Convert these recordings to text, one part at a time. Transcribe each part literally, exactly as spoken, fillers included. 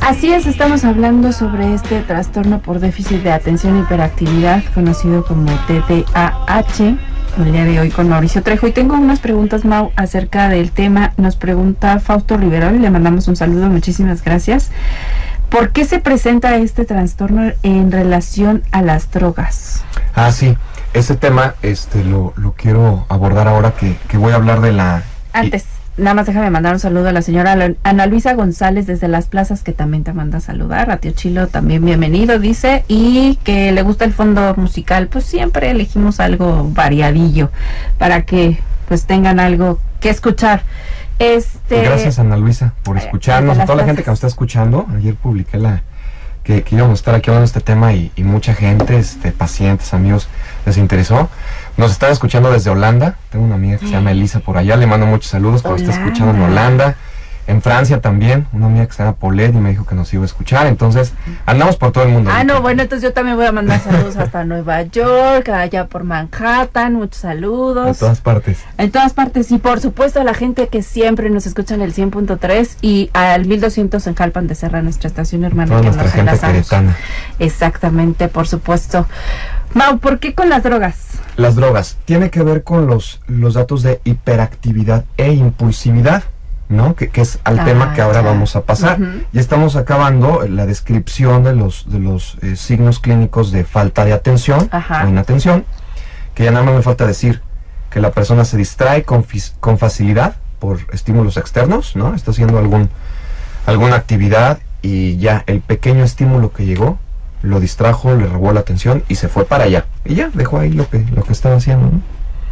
Así es, estamos hablando sobre este trastorno por déficit de atención e hiperactividad, conocido como T D A H, el día de hoy con Mauricio Trejo. Y tengo unas preguntas, Mau, acerca del tema. Nos pregunta Fausto Rivera, y le mandamos un saludo, muchísimas gracias. ¿Por qué se presenta este trastorno en relación a las drogas? Ah, sí, ese tema este lo, lo quiero abordar ahora que, que voy a hablar de la... Antes, nada más déjame mandar un saludo a la señora Ana Luisa González desde Las Plazas, que también te manda a saludar. A tío Chilo también bienvenido, dice, y que le gusta el fondo musical. Pues siempre elegimos algo variadillo para que pues tengan algo que escuchar. Este... Gracias, Ana Luisa, por escucharnos, a toda la gente que nos está escuchando. Ayer publiqué la que, que íbamos a estar aquí hablando de este tema y, y mucha gente, este, pacientes, amigos, les interesó. Nos están escuchando desde Holanda. Tengo una amiga que se llama Elisa por allá, le mando muchos saludos, que nos está escuchando en Holanda. En Francia también, una amiga que se llama Paulette y me dijo que nos iba a escuchar. Entonces, andamos por todo el mundo. Ah, no, bueno, entonces yo también voy a mandar saludos hasta Nueva York, allá por Manhattan, muchos saludos. En todas partes. En todas partes, y por supuesto a la gente que siempre nos escucha en el cien punto tres y al mil doscientos en Jalpan de Serra, nuestra estación hermana. Toda que nuestra nos gente enlazamos. queretana. Exactamente, por supuesto. Mau, ¿por qué con las drogas? Las drogas. Tiene que ver con los, los datos de hiperactividad e impulsividad, ¿no? Que, que es al ah, tema que ahora ya. vamos a pasar. Uh-huh. Y estamos acabando la descripción de los, de los eh, signos clínicos de falta de atención Ajá. o inatención, que ya nada más me falta decir que la persona se distrae con, con facilidad por estímulos externos, ¿no? Está haciendo algún, alguna actividad y ya el pequeño estímulo que llegó lo distrajo, le robó la atención y se fue para allá. Y ya, dejó ahí lo que, lo que estaba haciendo, ¿no?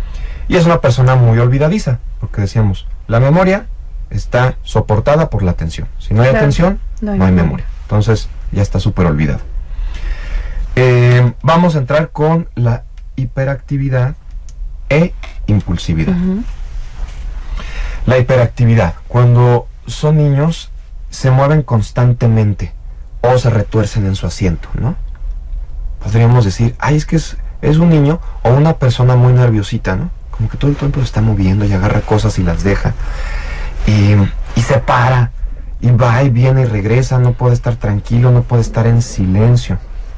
Y es una persona muy olvidadiza, porque decíamos, la memoria está soportada por la atención. Si no hay claro, atención, no hay, no hay memoria. Entonces, ya está súper olvidado. Eh, vamos a entrar con la hiperactividad e impulsividad. Uh-huh. La hiperactividad, cuando son niños, se mueven constantemente o se retuercen en su asiento, ¿no? Podríamos decir, ay, es que es, es un niño o una persona muy nerviosita, ¿no? Como que todo el tiempo se está moviendo y agarra cosas y las deja. Y, y se para, y va y viene y regresa, no puede estar tranquilo, no puede estar en silencio.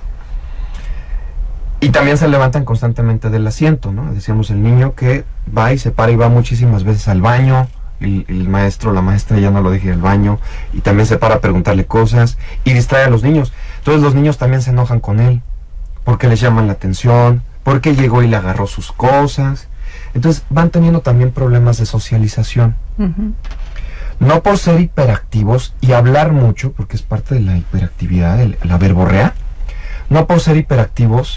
Y también se levantan constantemente del asiento, ¿no? Decíamos, el niño que va y se para y va muchísimas veces al baño, el, el maestro, la maestra ya no lo deja ir al baño, y también se para a preguntarle cosas, y distrae a los niños. Entonces los niños también se enojan con él, porque les llaman la atención, porque llegó y le agarró sus cosas. Entonces van teniendo también problemas de socialización. Uh-huh. No por ser hiperactivos y hablar mucho, porque es parte de la hiperactividad, el, la verborrea, no por ser hiperactivos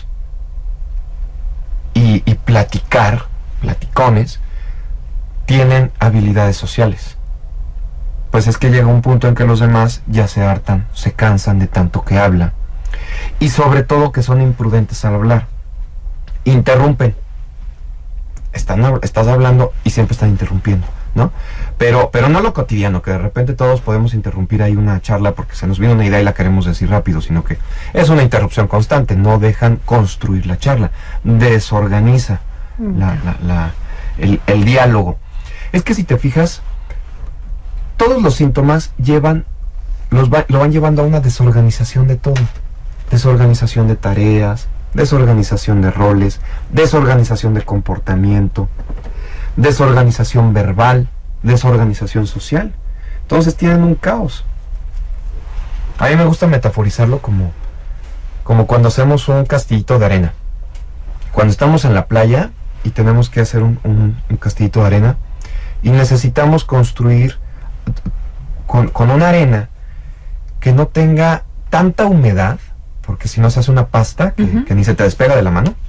y, y platicar, platicones, tienen habilidades sociales. Pues es que llega un punto en que los demás ya se hartan, se cansan de tanto que hablan. Y sobre todo que son imprudentes al hablar. Interrumpen. Están, estás hablando y siempre están interrumpiendo, ¿no? Pero, pero no lo cotidiano, que de repente todos podemos interrumpir ahí una charla porque se nos viene una idea y la queremos decir rápido, sino que es una interrupción constante, no dejan construir la charla, desorganiza mm. la, la, la, el, el diálogo. Es que si te fijas, todos los síntomas llevan, los va, lo van llevando a una desorganización de todo, desorganización de tareas, desorganización de roles, desorganización de comportamiento, desorganización verbal, desorganización social. Entonces tienen un caos. A mí me gusta metaforizarlo como, como cuando hacemos un castillito de arena. Cuando estamos en la playa y tenemos que hacer un, un, un castillito de arena y necesitamos construir con, con una arena que no tenga tanta humedad, porque si no se hace una pasta que, uh-huh. que ni se te despega de la mano,